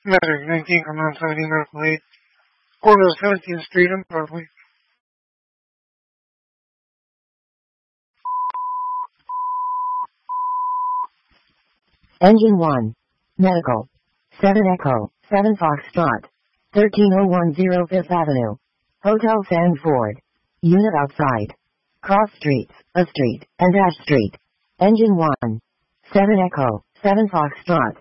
Metric 19, Command 17, Medical 8, corner of 17th Street and Broadway. Engine 1. Medical. 7 Echo, 7 Foxtrot. 13010 Fifth Avenue. Hotel Sanford. Unit outside. Cross streets, A Street, and Ash Street. Engine 1. 7 Echo, 7 Foxtrot.